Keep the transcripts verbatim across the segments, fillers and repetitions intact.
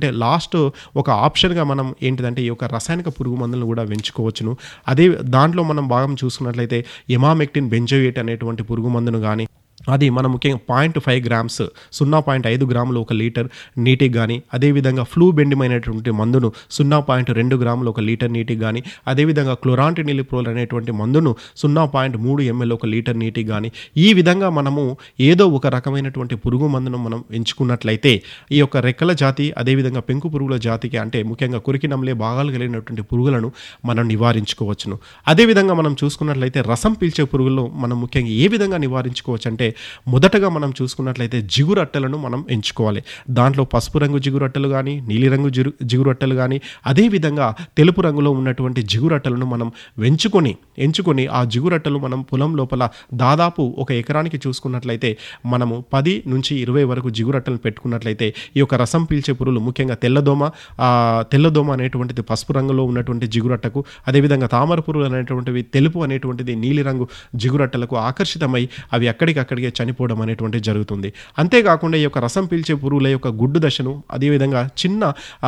అంటే లాస్ట్ ఒక ఆప్షన్గా మనం ఏంటిదంటే ఈ యొక్క రసాయనిక పురుగు మందులను కూడా పెంచుకోవచ్చును. అదే దాంట్లో మనం భాగం చూసుకున్నట్లయితే ఎమామెక్టిన్ బెంజోయేట్ అనేటువంటి పురుగు మందును కానీ, అది మనం ముఖ్యంగా పాయింట్ ఫైవ్ గ్రామ్స్ సున్నా పాయింట్ ఐదు గ్రాములు ఒక లీటర్ నీటికి కానీ, అదేవిధంగా ఫ్లూ బెండిమైనటువంటి మందును సున్నా పాయింట్ రెండు గ్రాములు ఒక లీటర్ నీటికి కానీ, అదేవిధంగా క్లోరాంటినిలిప్రోల్ అనేటువంటి మందును సున్నా పాయింట్ మూడు ఎంఎల్ ఒక లీటర్ నీటికి కానీ, ఈ విధంగా మనము ఏదో ఒక రకమైనటువంటి పురుగు మందును మనం ఎంచుకున్నట్లయితే ఈ యొక్క రెక్కల జాతి, అదేవిధంగా పెంకు పురుగుల జాతికి అంటే ముఖ్యంగా కొరికి నమిలే భాగాలు కలిగినటువంటి పురుగులను మనం నివారించుకోవచ్చును. అదేవిధంగా మనం చూసుకున్నట్లయితే రసం పీల్చే పురుగులను మనం ముఖ్యంగా ఏ విధంగా నివారించుకోవచ్చు అంటే మొదటగా మనం చూసుకున్నట్లయితే జిగురు అట్టలను మనం ఎంచుకోవాలి. దాంట్లో పసుపు రంగు జిగురు అట్టలు కానీ, నీలిరంగు జిరు జిగురు అట్టలు కానీ, అదేవిధంగా తెలుపు రంగులో ఉన్నటువంటి జిగురు అట్టలను మనం ఎంచుకొని ఎంచుకొని ఆ జిగురు అట్టలు మనం పొలం లోపల దాదాపు ఒక ఎకరానికి చూసుకున్నట్లయితే మనము పది నుంచి ఇరవై వరకు జిగురు అట్టలు పెట్టుకున్నట్లయితే ఈ యొక్క రసం పీల్చే పురుగులు ముఖ్యంగా తెల్లదోమ తెల్లదోమ అనేటువంటిది పసుపు రంగులో ఉన్నటువంటి జిగురు అట్టకు, అదేవిధంగా తామర పురుగులు అనేటువంటివి తెలుపు అనేటువంటిది నీలిరంగు జిగురు అట్టలకు ఆకర్షితమై అవి అక్కడికక్కడ చనిపోవడం అనేటువంటిది జరుగుతుంది. అంతేకాకుండా ఈ యొక్క రసం పీల్చే పురుగుల యొక్క గుడ్డు దశను, అదేవిధంగా చిన్న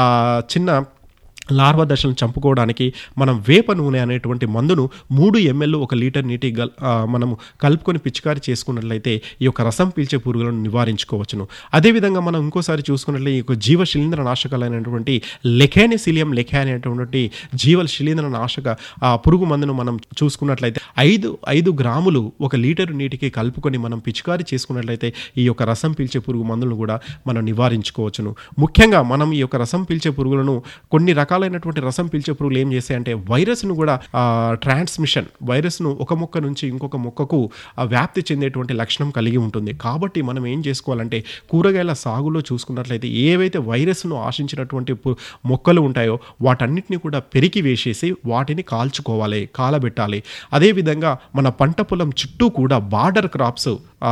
చిన్న లార్వా దశలను చంపుకోవడానికి మనం వేప నూనె అనేటువంటి మందును మూడు ఎంఎల్ ఒక లీటర్ నీటి గల్ మనము కలుపుకొని పిచికారి చేసుకున్నట్లయితే ఈ యొక్క రసం పీల్చే పురుగులను నివారించుకోవచ్చును. అదేవిధంగా మనం ఇంకోసారి చూసుకున్నట్లయితే ఈ యొక్క జీవ శిలీంద్ర నాశకాలైనటువంటి లెఖానిసిలియం లెఖా అనేటువంటి జీవ శిలీంద్ర నాశక పురుగు మందును మనం చూసుకున్నట్లయితే ఐదు ఐదు గ్రాములు ఒక లీటర్ నీటికి కలుపుకొని మనం పిచికారి చేసుకున్నట్లయితే ఈ యొక్క రసం పీల్చే పురుగు మందులను కూడా మనం నివారించుకోవచ్చును. ముఖ్యంగా మనం ఈ యొక్క రసం పీల్చే పురుగులను కొన్ని రకాల రకాలైనటువంటి రసం పీల్చే పురుగులు ఏం చేస్తాయంటే వైరస్ను కూడా ట్రాన్స్మిషన్ వైరస్ను ఒక మొక్క నుంచి ఇంకొక మొక్కకు వ్యాప్తి చెందేటువంటి లక్షణం కలిగి ఉంటుంది. కాబట్టి మనం ఏం చేసుకోవాలంటే కూరగాయల సాగులో చూసుకున్నట్లయితే ఏవైతే వైరస్ను ఆశించినటువంటి మొక్కలు ఉంటాయో వాటన్నిటిని కూడా పెరికి వేసేసి వాటిని కాల్చుకోవాలి, కాలబెట్టాలి. అదేవిధంగా మన పంట పొలం చుట్టూ కూడా బార్డర్ క్రాప్స్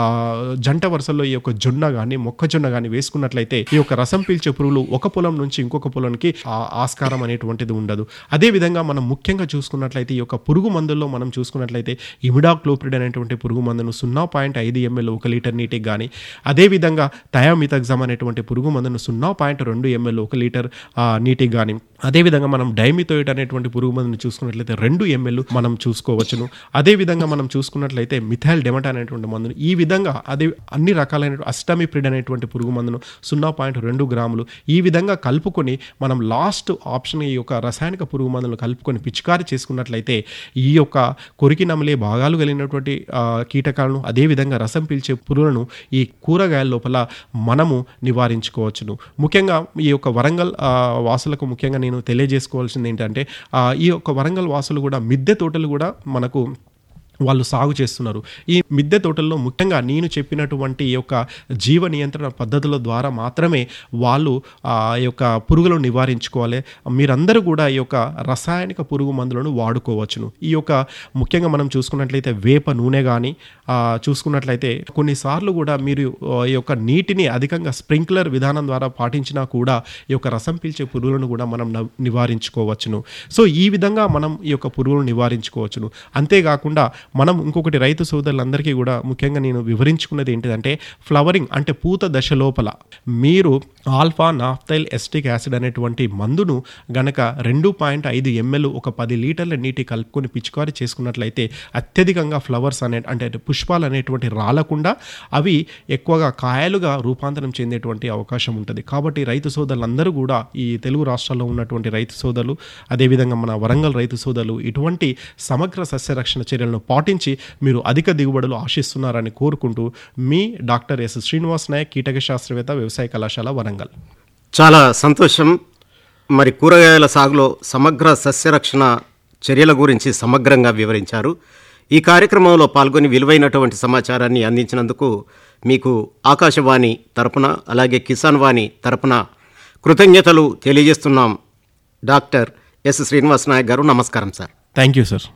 జంట వరుసల్లో ఈ యొక్క జొన్న కానీ మొక్కజొన్న కానీ వేసుకున్నట్లయితే ఈ యొక్క రసం పీల్చే పురుగులు ఒక పొలం నుంచి ఇంకొక పొలంకి ఆస్కారం అనేటువంటిది ఉండదు. అదేవిధంగా మనం ముఖ్యంగా చూసుకున్నట్లయితే ఈ యొక్క పురుగు మందుల్లో మనం చూసుకున్నట్లయితే ఇమిడాక్లోప్రిడ్ అనేటువంటి పురుగు మందును సున్నా పాయింట్ ఐదు ఎంఎల్ ఒక లీటర్ నీటికి కానీ, అదేవిధంగా థయామిథాక్సమ్ అనేటువంటి పురుగు మందును సున్నా పాయింట్ రెండు ఎంఎల్ ఒక లీటర్ నీటికి కానీ, అదేవిధంగా మనం డైమిథోయిడ్ అనేటువంటి పురుగు మందును చూసుకున్నట్లయితే రెండు ఎంఎల్ మనం చూసుకోవచ్చును. అదేవిధంగా మనం చూసుకున్నట్లయితే మిథైల్ డెమటా అనేటువంటి మందును ఈ విధంగా అదే అన్ని రకాలైన అస్టామిప్రిడ్ అనేటువంటి పురుగు మందును సున్నా పాయింట్ రెండు గ్రాములు ఈ విధంగా కలుపుకొని మనం లాస్ట్ ఆప్షన్ ఈ యొక్క రసాయనిక పురుగు మందులను కలుపుకొని పిచికారి చేసుకున్నట్లయితే ఈ యొక్క కొరికి నమిలే భాగాలు కలిగినటువంటి కీటకాలను, అదేవిధంగా రసం పీల్చే పురుగులను ఈ కూరగాయల లోపల మనము నివారించుకోవచ్చును. ముఖ్యంగా ఈ యొక్క వరంగల్ వాసులకు ముఖ్యంగా నేను తెలియజేసుకోవాల్సింది ఏంటంటే ఈ యొక్క వరంగల్ వాసులు కూడా మిద్దె తోటలు కూడా మనకు వాళ్ళు సాగు చేస్తున్నారు. ఈ మిద్దె తోటల్లో ముఖ్యంగా నేను చెప్పినటువంటి ఈ యొక్క జీవ నియంత్రణ పద్ధతుల ద్వారా మాత్రమే వాళ్ళు ఆ యొక్క పురుగులను నివారించుకోవాలి. మీరందరూ కూడా ఈ యొక్క రసాయనిక పురుగు మందులను వాడుకోవచ్చును. ఈ యొక్క ముఖ్యంగా మనం చూసుకున్నట్లయితే వేప నూనె కానీ చూసుకున్నట్లయితే కొన్నిసార్లు కూడా మీరు ఈ యొక్క నీటిని అధికంగా స్ప్రింక్లర్ విధానం ద్వారా పాటించినా కూడా ఈ యొక్క రసం పీల్చే పురుగులను కూడా మనం నివారించుకోవచ్చును. సో ఈ విధంగా మనం ఈ యొక్క పురుగులను నివారించుకోవచ్చును. అంతేకాకుండా మనం ఇంకొకటి రైతు సోదరులందరికీ కూడా ముఖ్యంగా నేను వివరించుకున్నది ఏంటిదంటే ఫ్లవరింగ్ అంటే పూత దశ లోపల మీరు ఆల్ఫా నాఫ్థైల్ ఎస్టిక్ యాసిడ్ అనేటువంటి మందును గనక రెండు పాయింట్ ఐదు ఎంఎల్ ఒక పది లీటర్ల నీటి కలుపుకొని పిచికారి చేసుకున్నట్లయితే అత్యధికంగా ఫ్లవర్స్ అనే అంటే పుష్పాలు అనేటువంటి రాలకుండా అవి ఎక్కువగా కాయలుగా రూపాంతరం చెందేటువంటి అవకాశం ఉంటుంది. కాబట్టి రైతు సోదరులందరూ కూడా ఈ తెలుగు రాష్ట్రాల్లో ఉన్నటువంటి రైతు సోదరులు, అదేవిధంగా మన వరంగల్ రైతు సోదరులు ఇటువంటి సమగ్ర సస్యరక్షణ చర్యలను పాటించి మీరు అధిక దిగుబడులు ఆశిస్తున్నారని కోరుకుంటూ మీ డాక్టర్ ఎస్ శ్రీనివాస్ నాయక్, కీటక శాస్త్రవేత్త, వ్యవసాయ కళాశాల, వరంగల్. చాలా సంతోషం. మరి కూరగాయల సాగులో సమగ్ర సస్యరక్షణ చర్యల గురించి సమగ్రంగా వివరించారు. ఈ కార్యక్రమంలో పాల్గొని విలువైనటువంటి సమాచారాన్ని అందించినందుకు మీకు ఆకాశవాణి తరపున అలాగే కిసాన్ వాణి తరపున కృతజ్ఞతలు తెలియజేస్తున్నాం. డాక్టర్ ఎస్ శ్రీనివాస్ నాయక్ గారు, నమస్కారం సార్. Thank you sir.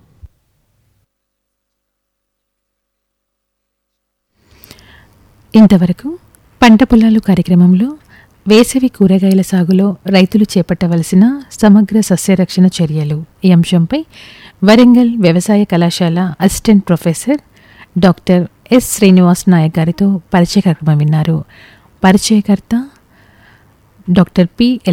ఇంతవరకు పంట పొలాలు కార్యక్రమంలో వేసవి కూరగాయల సాగులో రైతులు చేపట్టవలసిన సమగ్ర సస్యరక్షణ చర్యలు ఈ అంశంపై వరంగల్ వ్యవసాయ కళాశాల assistant professor doctor yes Srinivas Naik గారితో పరిచయ కార్యక్రమం విన్నారు. పరిచయకర్త డాక్టర్ పి